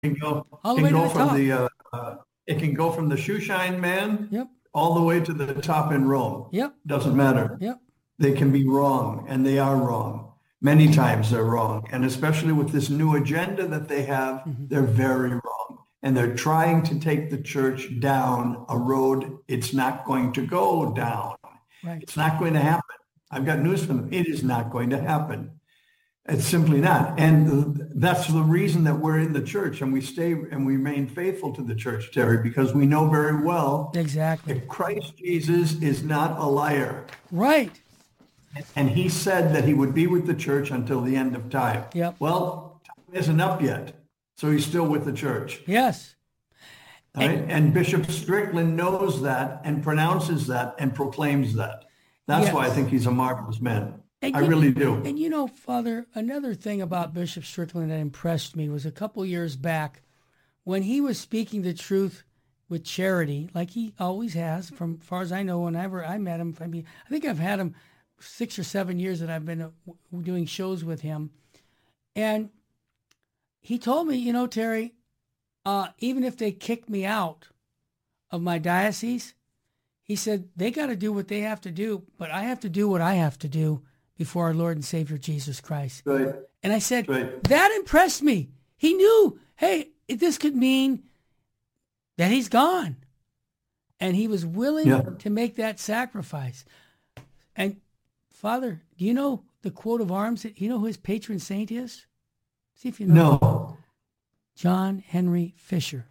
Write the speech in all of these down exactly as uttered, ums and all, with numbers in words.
can go, all the can way to go the from top. the, uh, uh, it can go from the shoeshine man Yep. all the way to the top in Rome. Yep. Doesn't matter. Yep. They can be wrong, and they are wrong. Many times they're wrong. And especially with this new agenda that they have, Mm-hmm. they're very wrong. And they're trying to take the church down a road it's not going to go down. Right. It's not going to happen. I've got news for them. It is not going to happen. It's simply not. And that's the reason that we're in the church and we stay and we remain faithful to the church, Terry, because we know very well Exactly. if Christ Jesus is not a liar. Right. And he said that he would be with the church until the end of time. Yep. Well, time isn't up yet. So he's still with the church. Yes. Right? And, and Bishop Strickland knows that and pronounces that and proclaims that. That's yes. why I think he's a marvelous man. And I you, really do. And you know, Father, another thing about Bishop Strickland that impressed me was a couple years back when he was speaking the truth with charity, like he always has, from far as I know, whenever I met him. I mean, I think I've had him six or seven years that I've been doing shows with him. And he told me, you know, Terry, uh, even if they kick me out of my diocese, he said, they got to do what they have to do, but I have to do what I have to do before our Lord and Savior Jesus Christ. Right. And I said, right. that impressed me. He knew, hey, this could mean that he's gone. And he was willing yeah. to make that sacrifice. And Father, do you know the quote of arms? Do you know who his patron saint is? See if you know. No. John Henry Fisher.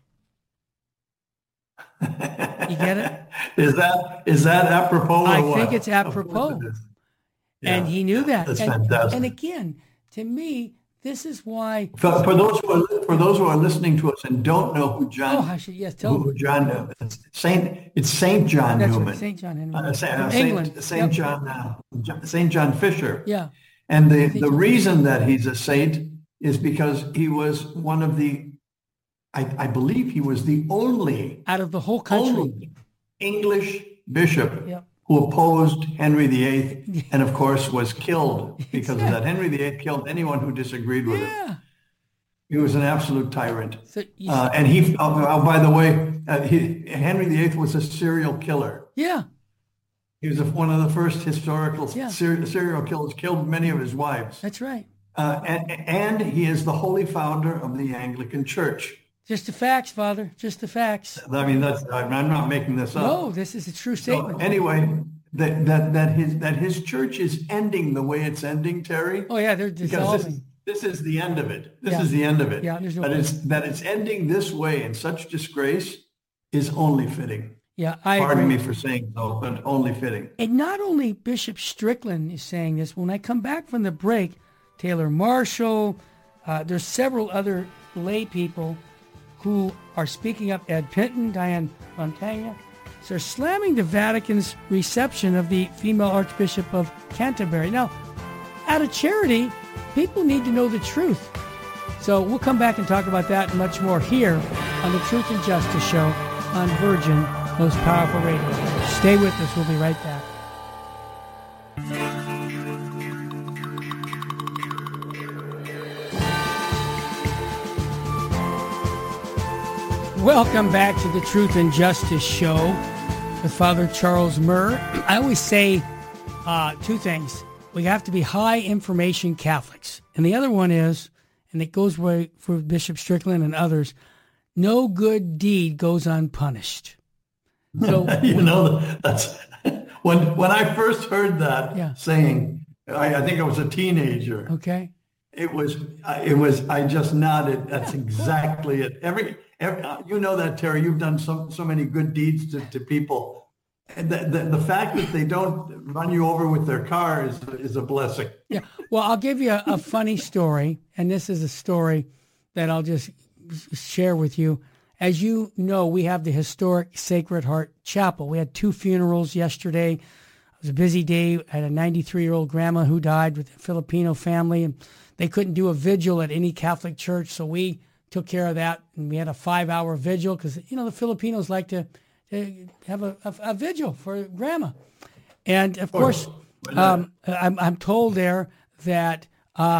You get it? Is that is that apropos? I or think what? it's apropos. It yeah, and he knew that. That's and, fantastic. And again, to me, this is why. For, for those who are for those who are listening to us and don't know who John, oh, I should yes, tell who me. John Saint, it's Saint John That's Newman. Right, Saint John Henry. Uh, Saint, From Saint, England. Saint Yep. John, uh, Saint John Fisher. Yeah. And the, Saint the John reason that he's a saint is because he was one of the, I, I believe he was the only out of the whole country only English bishop yep. who opposed Henry the Eighth, and of course was killed because exactly. of that. Henry the Eighth killed anyone who disagreed with yeah. him. He was an absolute tyrant. So uh, and he, oh, oh, by the way, uh, he, Henry the Eighth was a serial killer. Yeah. He was a, one of the first historical yeah. ser- serial killers, killed many of his wives. That's right. Uh, and, and he is the holy founder of the Anglican Church. Just the facts, Father. Just the facts. I mean, that's I'm not making this up. No, this is a true statement. So anyway, that that that his that his church is ending the way it's ending, Terry. Oh yeah, they're dissolving. This, this is the end of it. This yeah. is the end of it. Yeah, there's no that it's that it's ending this way in such disgrace is only fitting. Yeah, I Pardon agree. me for saying so, but only fitting. And not only Bishop Strickland is saying this. When I come back from the break, Taylor Marshall, uh, there's several other lay people who are speaking up. Ed Pinton, Diane Montagna. So they're slamming the Vatican's reception of the female Archbishop of Canterbury. Now, out of charity, people need to know the truth. So we'll come back and talk about that and much more here on the Truth and Justice Show on Virgin Most Powerful Radio. Stay with us. We'll be right back. Welcome back to the Truth and Justice Show with Father Charles Murr. I always say uh, two things. We have to be high information Catholics. And the other one is, and it goes way for Bishop Strickland and others, no good deed goes unpunished. So you know, that's when when I first heard that yeah. saying, I, I think I was a teenager. Okay. It was, it was, I just nodded. That's exactly it. Every, every you know that, Terry, you've done so, so many good deeds to, to people. And the, the, the fact that they don't run you over with their car is, is a blessing. Yeah. Well, I'll give you a, a funny story. And this is a story that I'll just share with you. As you know, we have the historic Sacred Heart Chapel. We had two funerals yesterday. It was a busy day. I had a ninety-three-year-old grandma who died with a Filipino family, and they couldn't do a vigil at any Catholic church, so we took care of that, and we had a five-hour vigil because, you know, the Filipinos like to, to have a, a, a vigil for grandma. And, of course, um, I'm, I'm told there that uh,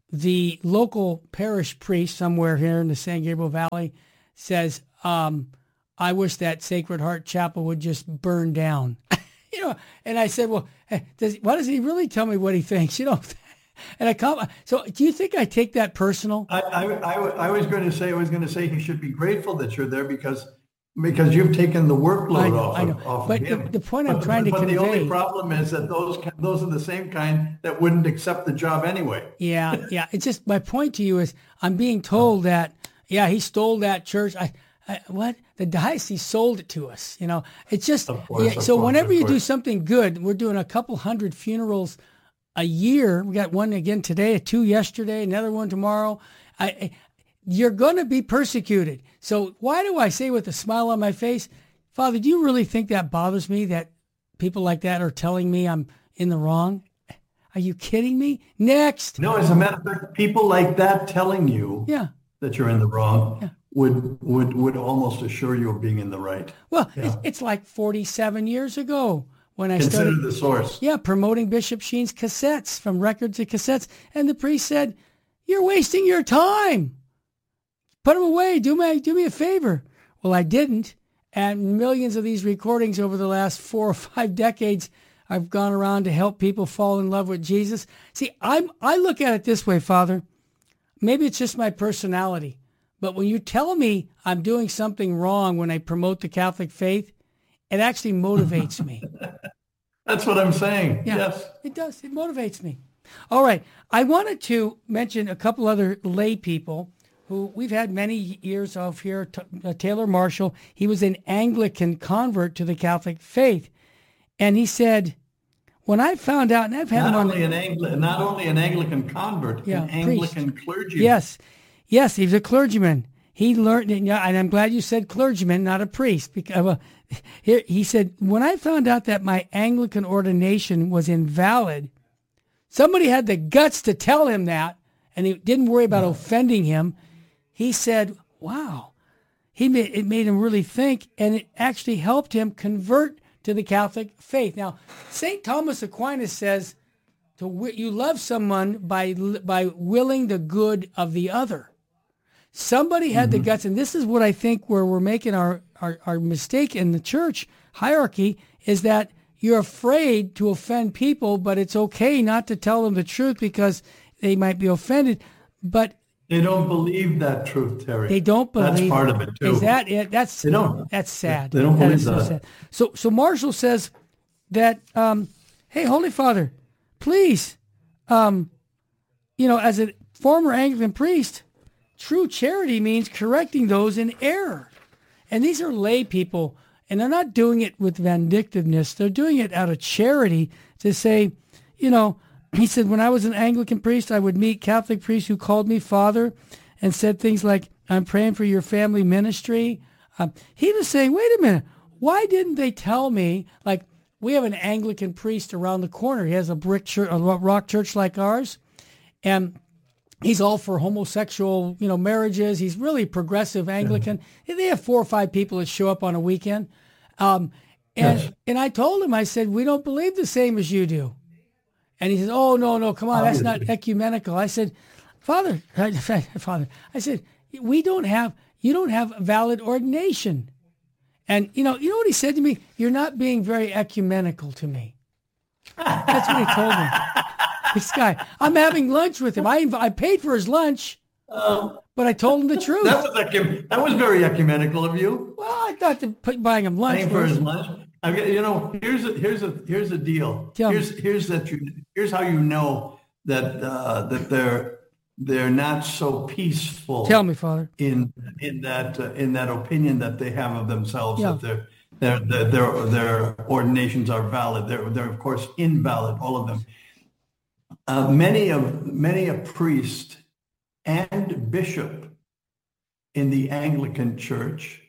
the local parish priest somewhere here in the San Gabriel Valley says, um, I wish that Sacred Heart Chapel would just burn down. You know, and I said, well, does, why does he really tell me what he thinks? You know, and I come. So do you think I take that personal? I, I, I, I was going to say, I was going to say he should be grateful that you're there because because you've taken the workload I know, off, I know. Of, off but of him. The, the point I'm but, trying to but convey. But the only problem is that those those are the same kind that wouldn't accept the job anyway. Yeah, yeah. It's just my point to you is I'm being told that, yeah, he stole that church. I, I what? The diocese sold it to us. You know, it's just, course, yeah, so course, whenever you course. do something good, we're doing a couple hundred funerals a year. We got one again today, two yesterday, another one tomorrow. I, I you're going to be persecuted. So why do I say with a smile on my face, Father, do you really think that bothers me that people like that are telling me I'm in the wrong? Are you kidding me? Next. No, as a matter of fact, people like that telling you Yeah. that you're in the wrong Yeah. would would would almost assure you of being in the right. Well, Yeah. it's, it's like forty-seven years ago when I Consider started. the source. Yeah, promoting Bishop Sheen's cassettes, from records to cassettes. And the priest said, you're wasting your time. Put them away. Do me, do me a favor. Well, I didn't. And millions of these recordings over the last four or five decades, I've gone around to help people fall in love with Jesus. See, I'm, I look at it this way, Father. Maybe it's just my personality. But when you tell me I'm doing something wrong when I promote the Catholic faith, it actually motivates me. That's what I'm saying. Yeah, Yes. it does. It motivates me. All right. I wanted to mention a couple other lay people who we've had many years of here. T- uh, Taylor Marshall, he was an Anglican convert to the Catholic faith. And he said, when I found out, and I've had Not him on... only an Angli- not only an Anglican convert, Yeah, an Anglican clergyman. Yes. Yes, he's a clergyman. He learned, and I'm glad you said clergyman, not a priest. Because well, here, he said, when I found out that my Anglican ordination was invalid, somebody had the guts to tell him that, and he didn't worry about offending him. He said, wow, he made, it made him really think, and it actually helped him convert to the Catholic faith. Now, Saint Thomas Aquinas says, to wi- you love someone by by willing the good of the other. Somebody had Mm-hmm. the guts, and this is what I think where we're making our, our, our mistake in the church hierarchy, is that you're afraid to offend people, but it's okay not to tell them the truth because they might be offended. But They don't believe that truth, Terry. they don't believe. That's part of it, too. Is that it? That's They don't. That's sad. They don't That believe is so that. sad. So, so Marshall says that, um, hey, Holy Father, please, um, you know, as a former Anglican priest, true charity means correcting those in error. And these are lay people, and they're not doing it with vindictiveness. They're doing it out of charity to say, you know, he said, when I was an Anglican priest, I would meet Catholic priests who called me father and said things like, I'm praying for your family ministry. Um, he was saying, wait a minute, why didn't they tell me, like, we have an Anglican priest around the corner. He has a brick church, a rock church like ours, and he's all for homosexual, you know, marriages. He's really progressive Anglican. Yeah. They have four or five people that show up on a weekend. Um, and, Yes. and I told him, I said, we don't believe the same as you do. And he says, oh, no, no, come on, that's not ecumenical. I said, Father, Father, I said, we don't have, you don't have valid ordination. And, you know, you know what he said to me? You're not being very ecumenical to me. That's what he told me. This guy, I'm having lunch with him. I inv- I paid for his lunch, Um, but I told him the truth. that was ecum- that was very ecumenical of you. Well, I thought that put- buying him lunch Paying for was, his lunch. I mean, you know, here's a, here's a here's a deal. Tell me. here's here's that you here's how you know that uh, that they're they're not so peaceful. Tell me, Father. in in that uh, in that opinion that they have of themselves, Yeah. that their their their their their ordinations are valid. They're they're of course invalid, all of them. Uh, many of many a priest and bishop in the Anglican Church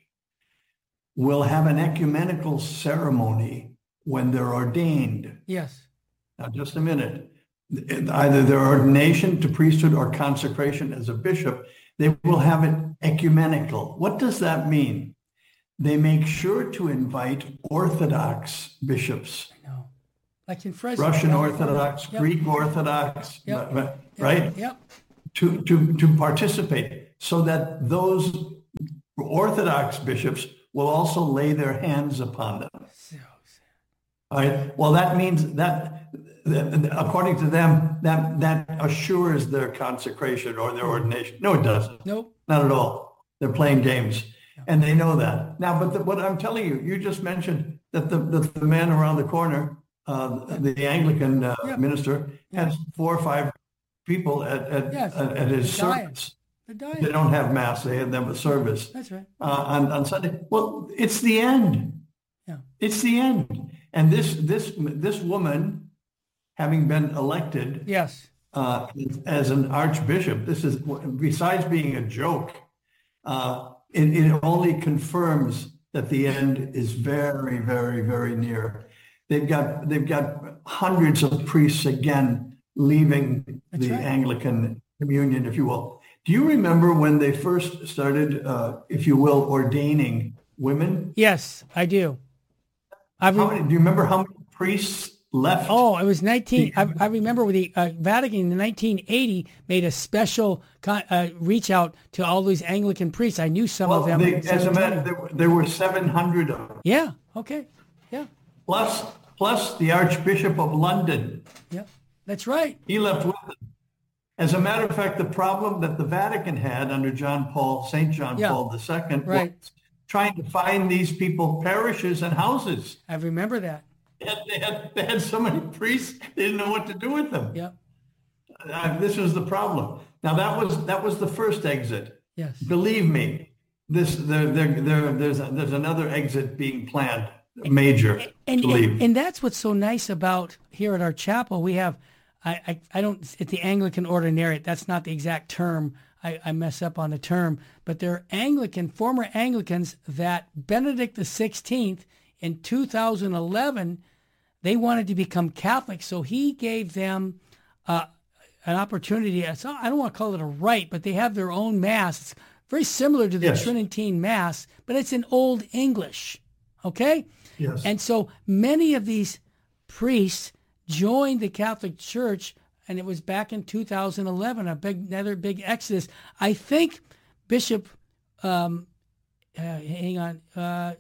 will have an ecumenical ceremony when they're ordained. Yes. Now, just a minute. Either their ordination to priesthood or consecration as a bishop, they will have it ecumenical. What does that mean? They make sure to invite Orthodox bishops, I know. Like in Fresno. Russian California. Orthodox, Yep. Greek Orthodox, Yep. but- but- right? Yep. to, to, to participate so that those Orthodox bishops will also lay their hands upon them. So sad. All right. Well, that means that, that according to them, that, that assures their consecration or their ordination. No, it doesn't. Nope. Not at all. They're playing games. And they know that. Now, but the, what I'm telling you, you just mentioned that the, the, the man around the corner, uh, the Anglican uh, yeah. minister, has four or five people at, at, yes. at, at his They're dying. service. They're dying. They don't have mass. They have them a service. That's right. Uh, on, on Sunday. Well, it's the end. Yeah. It's the end. And this, this, this woman, having been elected yes. uh, as an archbishop, this is, besides being a joke, uh, It, it only confirms that the end is very, very, very near. They've got they've got hundreds of priests again leaving That's the right. Anglican communion, if you will. Do you remember when they first started, uh, if you will, ordaining women? Yes, I do. I How many, do you remember how many priests left? Oh, it was nineteen. I, I remember when the uh, Vatican in nineteen eighty made a special con, uh, reach out to all these Anglican priests. I knew some well, of them. they, as a matter, there, were- there were seven hundred of them. Yeah. Okay. Yeah. Plus, plus the Archbishop of London. Yeah. That's right. He left with them. As a matter of fact, the problem that the Vatican had under John Paul, Saint John Yeah. Paul the Second, Right. was trying to find these people parishes and houses. I remember that. They had, they had, they had so many priests, they didn't know what to do with them. Yeah. Uh, this was the problem. Now that was that was the first exit. Yes. Believe me, this there, there, there there's a, there's another exit being planned, major And, to leave. and and that's what's so nice about here at our chapel. We have, I I, I don't at the Anglican ordinariate. That's not the exact term. I, I mess up on the term, but they're Anglican, former Anglicans that Benedict the sixteenth in two thousand eleven, they wanted to become Catholic, so he gave them uh, an opportunity. So I don't want to call it a rite, but they have their own mass. It's very similar to the Yes. Tridentine Mass, but it's in Old English. Okay. Yes. And so many of these priests joined the Catholic Church, and it was back in two thousand eleven, a big, another big exodus. I think Bishop, um, uh, hang on, uh,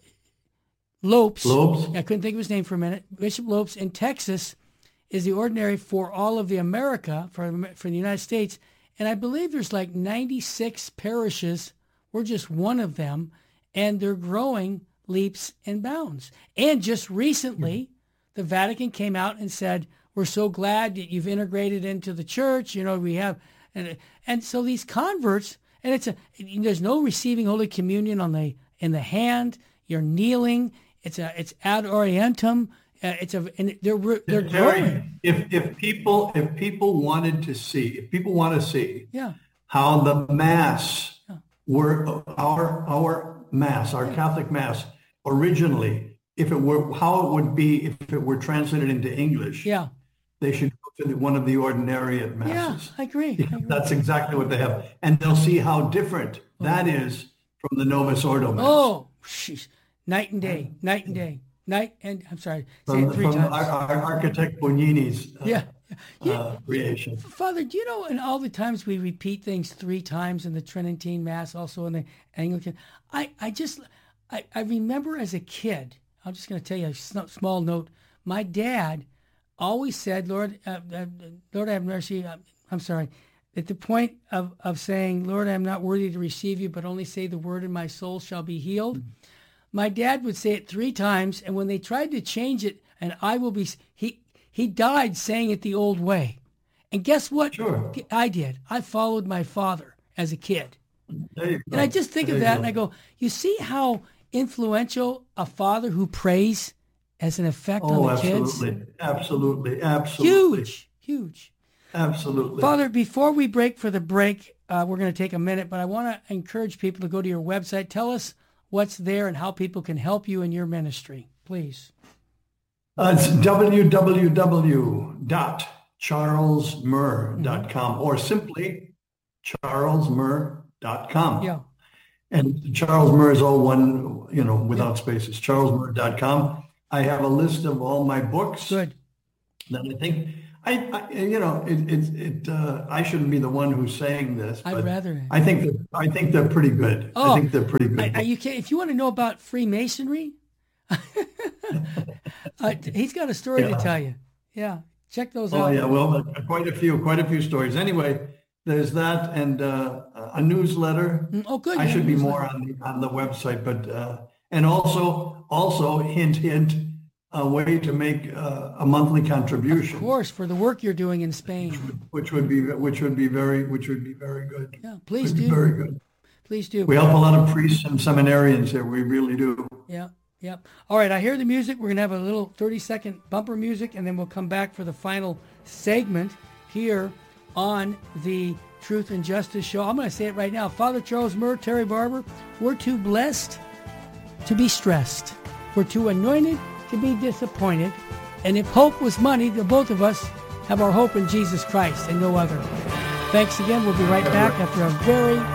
Lopes, Lopes? I couldn't think of his name for a minute. Bishop Lopes in Texas is the ordinary for all of the America, for, for the United States. And I believe there's like ninety-six parishes. We're just one of them. And they're growing leaps and bounds. And just recently, the Vatican came out and said, we're so glad that you've integrated into the church. You know, we have, and, and so these converts, and it's a, there's no receiving Holy Communion on the, in the hand. You're kneeling. It's a, it's ad orientem. Uh, it's a, and they're, they're Terry, growing. if if people if people wanted to see, if people want to see Yeah. how the mass were our our mass, our Catholic mass originally, if it were how it would be if it were translated into English, Yeah. they should go to the, one of the ordinariate Yeah. masses. I agree. I agree. That's exactly what they have, and they'll see how different that is from the Novus Ordo mass. Oh, sheesh. Night and day, night and day, night and, I'm sorry, say from, it three from times. our, our architect Bonini's uh, Yeah. Yeah. uh, creation. Father, do you know in all the times we repeat things three times in the Tridentine Mass, also in the Anglican, I, I just, I, I remember as a kid, I'm just going to tell you a s- small note. My dad always said, Lord, uh, uh, Lord, have mercy. Uh, I'm sorry. At the point of, of saying, Lord, I'm not worthy to receive you, but only say the word and my soul shall be healed. Mm-hmm. My dad would say it three times, and when they tried to change it, and I will be, he he died saying it the old way. And guess what? Sure. I did. I followed my father as a kid. There you go. And I just think There of you that, go. and I go, you see how influential a father who prays has an effect Oh, on the kids? absolutely, absolutely, absolutely, Huge, huge. absolutely. Father, before we break for the break, uh, we're going to take a minute, but I want to encourage people to go to your website. Tell us what's there and how people can help you in your ministry, please. Uh, it's w w w dot charles murr dot com or simply charles murr dot com. Yeah. And Charles Murr is all one, you know, without spaces, charles murr dot com. I have a list of all my books Good. that I think I, I you know, it, it, it uh, I shouldn't be the one who's saying this, I'd but rather. I think that I think they're pretty good. Oh, I think they're pretty good. I, I, you can, if you want to know about Freemasonry, uh, he's got a story Yeah. to tell you. Yeah, check those Oh out. yeah, well, uh, quite a few, quite a few stories. Anyway, there's that, and uh, a newsletter. Mm, Oh, good. I yeah, should be newsletter. more on the on the website, but uh, and also also hint hint a way to make uh, a monthly contribution, Of course, for the work you're doing in Spain. which would be which would be very which would be very good. Yeah, please Would be do. very good. Please do. We help a lot of priests and seminarians here. We really do. Yeah, yeah. All right, I hear the music. We're going to have a little thirty-second bumper music, and then we'll come back for the final segment here on the Truth and Justice Show. I'm going to say it right now. Father Charles Murr, Terry Barber, we're too blessed to be stressed. We're too anointed to be disappointed. And if hope was money, the both of us have our hope in Jesus Christ and no other. Thanks again. We'll be right back after a very